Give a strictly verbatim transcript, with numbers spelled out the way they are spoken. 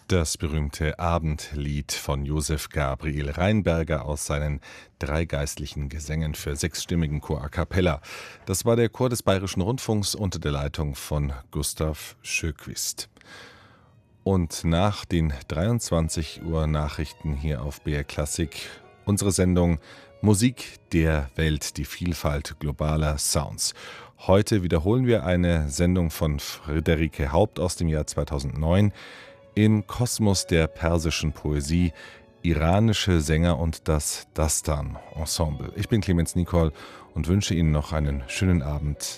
Das berühmte Abendlied von Josef Gabriel Rheinberger aus seinen drei geistlichen Gesängen für sechsstimmigen Chor a cappella. Das war der Chor des Bayerischen Rundfunks unter der Leitung von Gustav Schöckwisth. Und nach den dreiundzwanzig Uhr Nachrichten hier auf B R Klassik unsere Sendung Musik der Welt, die Vielfalt globaler Sounds. Heute wiederholen wir eine Sendung von Friederike Haupt aus dem Jahr zweitausendneun. Im Kosmos der persischen Poesie, iranische Sänger und das Dastan-Ensemble. Ich bin Clemens Nicol und wünsche Ihnen noch einen schönen Abend